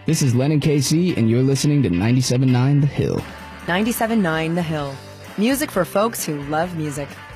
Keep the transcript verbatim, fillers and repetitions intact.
This is Lennon K C, and you're listening to ninety-seven point nine The Hill. ninety-seven point nine The Hill. Music for folks who love music.